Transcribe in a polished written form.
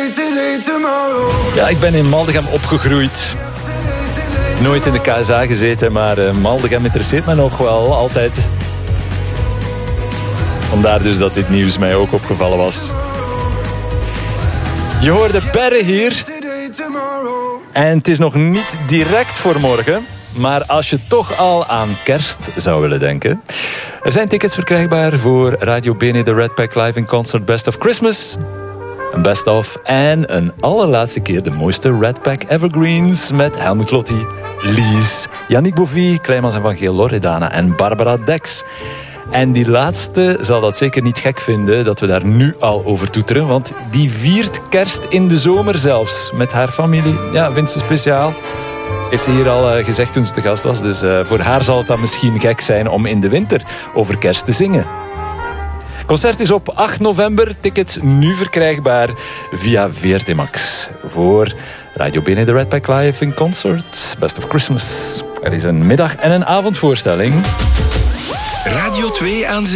Ja, ik ben in Maldegem opgegroeid. Nooit in de KSA gezeten, maar Maldegem interesseert me nog wel altijd. Vandaar dus dat dit nieuws mij ook opgevallen was. Je hoorde Berre hier. En het is nog niet direct voor morgen. Maar als je toch al aan kerst zou willen denken. Er zijn tickets verkrijgbaar voor Radio Bene, de Red Pack Live in Concert Best of Christmas. Een best of en een allerlaatste keer de mooiste Red Pack Evergreens met Helmut Lotti, Lies, Yannick Bovie, Kleimans en Van Geel, Loredana en Barbara Dex. En die laatste zal dat zeker niet gek vinden dat we daar nu al over toeteren, want die viert kerst in de zomer zelfs met haar familie. Ja, vindt ze speciaal. Heeft ze hier al gezegd toen ze te gast was. Dus voor haar zal het dan misschien gek zijn om in de winter over kerst te zingen. Het concert is op 8 november. Tickets nu verkrijgbaar via VRT Max. Voor Radio Bene, de Red Pack Live in Concert. Best of Christmas. Er is een middag- en een avondvoorstelling. Radio 2 aan